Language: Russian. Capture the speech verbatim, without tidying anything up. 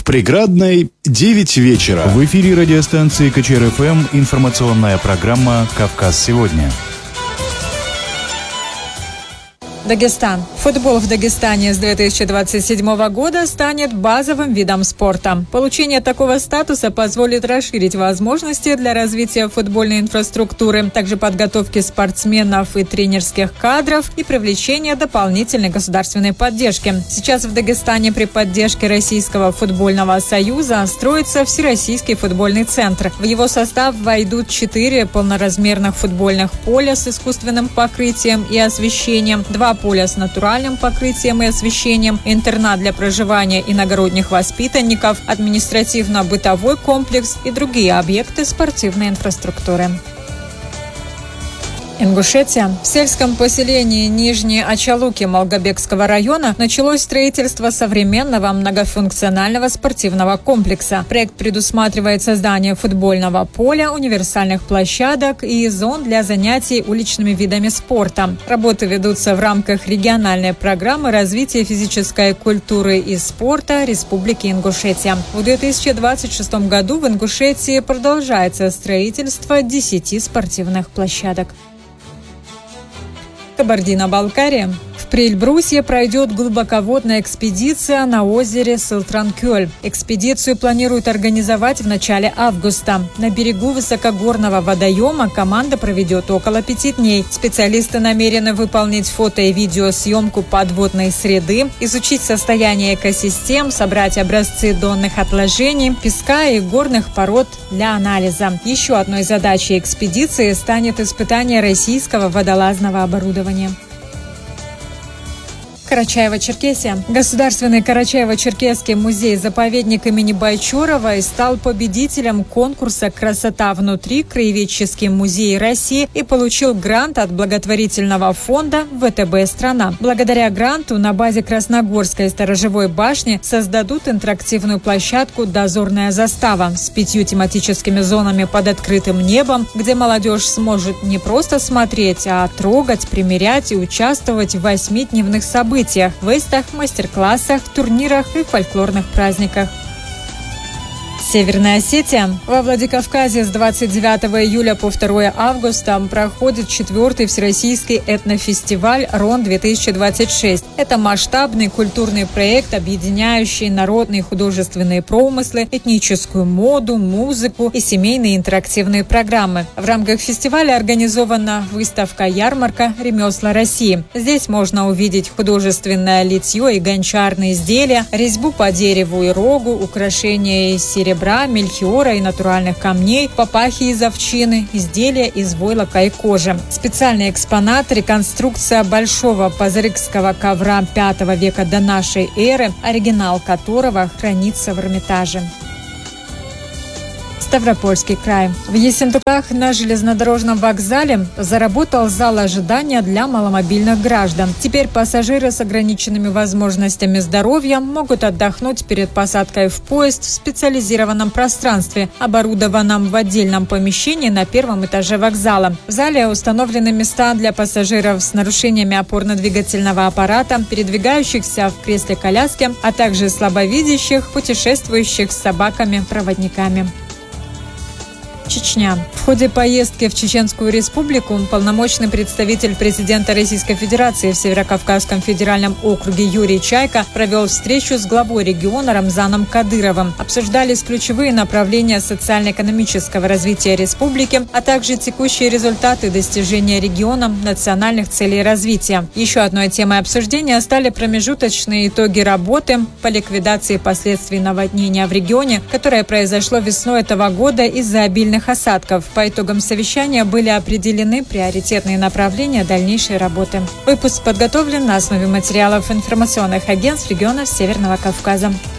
Преградной девять вечера. В эфире радиостанции КЧР-ФМ информационная программа «Кавказ сегодня». Дагестан. Футбол в Дагестане с две тысячи двадцать седьмого года станет базовым видом спорта. Получение такого статуса позволит расширить возможности для развития футбольной инфраструктуры, также подготовки спортсменов и тренерских кадров и привлечения дополнительной государственной поддержки. Сейчас в Дагестане при поддержке Российского футбольного союза строится Всероссийский футбольный центр. В его состав войдут четыре полноразмерных футбольных поля с искусственным покрытием и освещением, два поля с натуральным покрытием и освещением, интернат для проживания иногородних воспитанников, административно-бытовой комплекс и другие объекты спортивной инфраструктуры. Ингушетия. В сельском поселении Нижние Ачалуки Малгобекского района началось строительство современного многофункционального спортивного комплекса. Проект предусматривает создание футбольного поля, универсальных площадок и зон для занятий уличными видами спорта. Работы ведутся в рамках региональной программы развития физической культуры и спорта Республики Ингушетия. В две тысячи двадцать шестом году в Ингушетии продолжается строительство десяти спортивных площадок. Кабардино-Балкария. В Прильбрусье пройдет глубоководная экспедиция на озере Сылтранкёль. Экспедицию планируют организовать в начале августа. На берегу высокогорного водоема команда проведет около пяти дней. Специалисты намерены выполнить фото- и видеосъемку подводной среды, изучить состояние экосистем, собрать образцы донных отложений, песка и горных пород для анализа. Еще одной задачей экспедиции станет испытание российского водолазного оборудования. Карачаево-Черкесия. Государственный Карачаево-Черкесский музей-заповедник имени Байчорова стал победителем конкурса «Красота внутри. Краеведческий музей России» и получил грант от благотворительного фонда ВТБ «Страна». Благодаря гранту на базе Красногорской сторожевой башни создадут интерактивную площадку «Дозорная застава» с пятью тематическими зонами под открытым небом, где молодежь сможет не просто смотреть, а трогать, примерять и участвовать в восьмидневных событиях. Выставках, мастер-классах, турнирах и фольклорных праздниках. Северная Осетия. Во Владикавказе с двадцать девятого июля по второго августа проходит четвертый всероссийский этнофестиваль РОН-две тысячи двадцать шесть. Это масштабный культурный проект, объединяющий народные художественные промыслы, этническую моду, музыку и семейные интерактивные программы. В рамках фестиваля организована выставка-ярмарка «Ремесла России». Здесь можно увидеть художественное литье и гончарные изделия, резьбу по дереву и рогу, украшения из серебра, мельхиора и натуральных камней, папахи из овчины, изделия из войлока и кожи. Специальный экспонат – реконструкция большого пазырыкского ковра пятого века до нашей эры, оригинал которого хранится в Эрмитаже. Ставропольский край. В Ессентуках на железнодорожном вокзале заработал зал ожидания для маломобильных граждан. Теперь пассажиры с ограниченными возможностями здоровья могут отдохнуть перед посадкой в поезд в специализированном пространстве, оборудованном в отдельном помещении на первом этаже вокзала. В зале установлены места для пассажиров с нарушениями опорно-двигательного аппарата, передвигающихся в кресле-коляске, а также слабовидящих, путешествующих с собаками-проводниками. Чечня. В ходе поездки в Чеченскую республику полномочный представитель президента Российской Федерации в Северокавказском федеральном округе Юрий Чайка провел встречу с главой региона Рамзаном Кадыровым. Обсуждались ключевые направления социально-экономического развития республики, а также текущие результаты достижения регионом национальных целей развития. Еще одной темой обсуждения стали промежуточные итоги работы по ликвидации последствий наводнения в регионе, которое произошло весной этого года из-за обильных осадков. По итогам совещания были определены приоритетные направления дальнейшей работы. Выпуск подготовлен на основе материалов информационных агентств региона Северного Кавказа.